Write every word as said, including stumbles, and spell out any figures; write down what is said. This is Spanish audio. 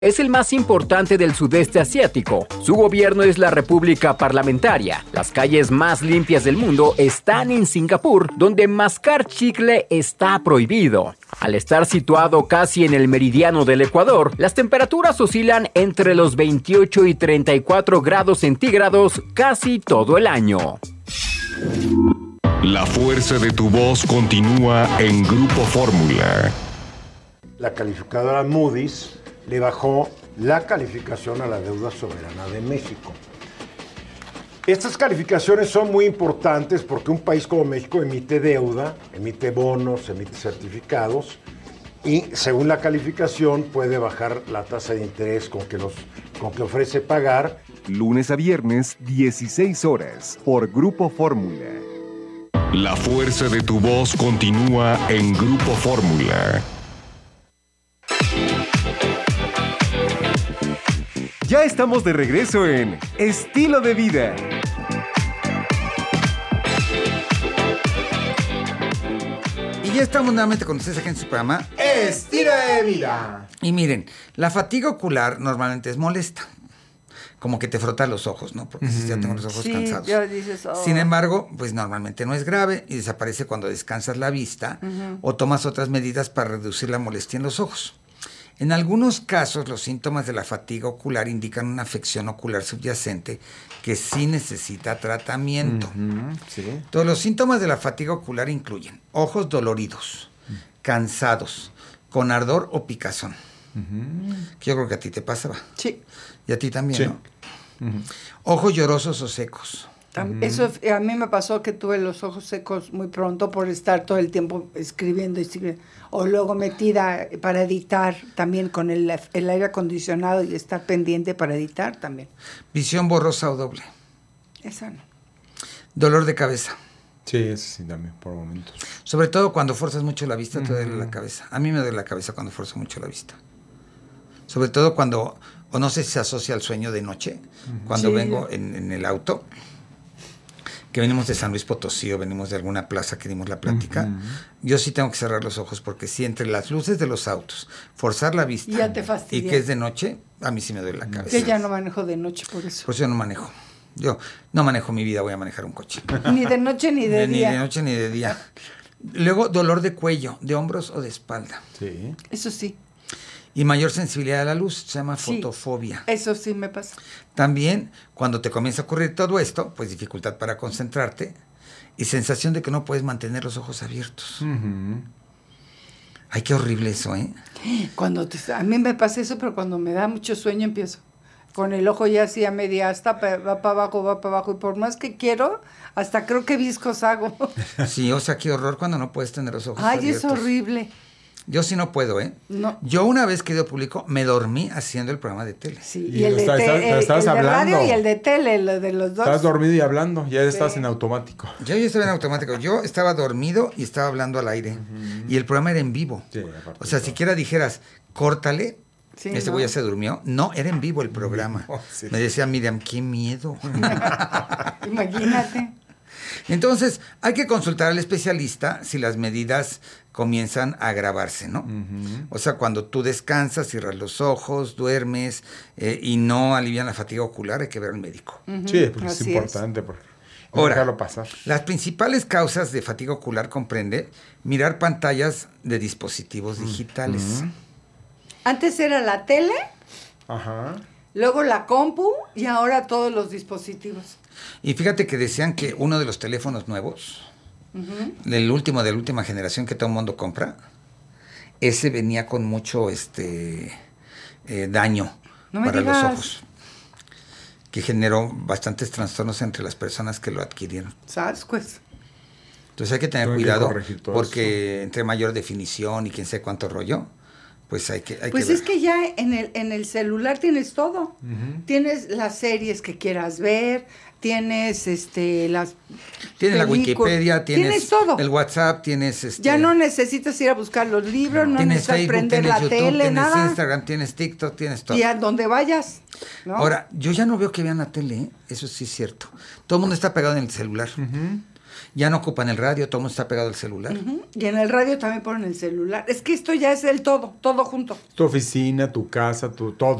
Es el más importante del sudeste asiático. Su gobierno es la República Parlamentaria. Las calles más limpias del mundo están en Singapur, donde mascar chicle está prohibido. Al estar situado casi en el meridiano del Ecuador, las temperaturas oscilan entre los veintiocho y treinta y cuatro grados centígrados casi todo el año. La fuerza de tu voz continúa en Grupo Fórmula. La calificadora Moody's le bajó la calificación a la deuda soberana de México. Estas calificaciones son muy importantes porque un país como México emite deuda, emite bonos, emite certificados y según la calificación puede bajar la tasa de interés con que, los, con que ofrece pagar. Lunes a viernes, dieciséis horas, por Grupo Fórmula. La fuerza de tu voz continúa en Grupo Fórmula. Ya estamos de regreso en Estilo de Vida. Y ya estamos nuevamente con ustedes aquí en su programa Estilo de Vida. Y miren, la fatiga ocular normalmente es molesta. Como que te frota los ojos, ¿no? Porque si ya tengo los ojos Sí, cansados. ya dices, oh. Sin embargo, pues normalmente no es grave y desaparece cuando descansas la vista uh-huh. o tomas otras medidas para reducir la molestia en los ojos. En algunos casos, los síntomas de la fatiga ocular indican una afección ocular subyacente que sí necesita tratamiento. Uh-huh, sí. Todos los síntomas de la fatiga ocular incluyen ojos doloridos, uh-huh. cansados, con ardor o picazón. Uh-huh. Que yo creo que a ti te pasaba. Sí. Y a ti también, sí. ¿no? Uh-huh. Ojos llorosos o secos. Uh-huh. Eso a mí me pasó que tuve los ojos secos muy pronto por estar todo el tiempo escribiendo y escribiendo. O luego metida para editar también con el, el aire acondicionado y estar pendiente para editar también. Visión borrosa o doble. Esa no. Dolor de cabeza. Sí, eso sí también, por momentos. Sobre todo cuando forzas mucho la vista, uh-huh. te duele la cabeza. A mí me duele la cabeza cuando forzo mucho la vista. Sobre todo cuando, o no sé si se asocia al sueño de noche, uh-huh. cuando sí. vengo en, en el auto, que venimos de San Luis Potosí o venimos de alguna plaza que dimos la plática, uh-huh. yo sí tengo que cerrar los ojos porque si entre las luces de los autos, forzar la vista ya te fastidia. Y que es de noche, a mí sí me duele la cabeza. Yo ya no manejo de noche por eso. Por eso yo no manejo. Yo no manejo mi vida, voy a manejar un coche. Ni de noche ni de ni, día. Ni de noche ni de día. Luego, dolor de cuello, de hombros o de espalda. Sí. Eso sí. Y mayor sensibilidad a la luz, se llama sí, fotofobia. Eso sí me pasa. También, cuando te comienza a ocurrir todo esto, pues dificultad para concentrarte y sensación de que no puedes mantener los ojos abiertos. Uh-huh. Ay, qué horrible eso, ¿eh? Cuando te, a mí me pasa eso, pero cuando me da mucho sueño empiezo. Con el ojo ya así a media asta, va para abajo, va para abajo. Y por más que quiero, hasta creo que viscos hago. Sí, o sea, qué horror cuando no puedes tener los ojos Ay, abiertos. Ay, es horrible. Yo sí no puedo, ¿eh? No. Yo una vez que dio público, me dormí haciendo el programa de tele. Sí, y, y el, de, está, te, está, el, estabas el de hablando. radio y el de tele, lo de los dos. Estabas dormido y hablando, ya sí. estás en automático. Yo ya estaba en automático. Yo estaba dormido y estaba hablando al aire. Uh-huh. Y el programa era en vivo. Sí, o sea, siquiera dijeras, córtale, sí, este güey no. ya se durmió. No, era en vivo el programa. Oh, sí. Me decía Miriam, qué miedo. Imagínate. Entonces, hay que consultar al especialista si las medidas comienzan a agravarse, ¿no? Uh-huh. O sea, cuando tú descansas, cierras los ojos, duermes eh, y no alivian la fatiga ocular, hay que ver al médico. Uh-huh. Sí, porque Así es importante. Es. Porque no Ahora, dejarlo pasar. Las principales causas de fatiga ocular comprende mirar pantallas de dispositivos uh-huh. digitales. Uh-huh. Antes era la tele, Ajá. luego la compu y ahora todos los dispositivos. Y fíjate que decían que uno de los teléfonos nuevos, uh-huh. el último de la última generación que todo el mundo compra, ese venía con mucho este eh, daño no para digas. los ojos, que generó bastantes trastornos entre las personas que lo adquirieron. ¿Sabes? Pues. Entonces hay que tener Tengo cuidado que porque eso. Entre mayor definición y quién sé cuánto rollo, pues hay que hay Pues que es que ya en el en el celular tienes todo. Uh-huh. Tienes las series que quieras ver, tienes este las tienes la Wikipedia, tienes, tienes todo. El WhatsApp, tienes este ya no necesitas ir a buscar los libros, no, no necesitas Facebook, prender la YouTube, tele, tienes nada. Instagram, tienes TikTok, tienes todo. Y a donde vayas, ¿no? Ahora, yo ya no veo que vean la tele, ¿eh? Eso sí es cierto. Todo el mundo está pegado en el celular. Uh-huh. Ya no ocupan el radio, todo el mundo está pegado al celular. Uh-huh. Y en el radio también ponen el celular. Es que esto ya es el todo, todo junto. Tu oficina, tu casa, tu todo.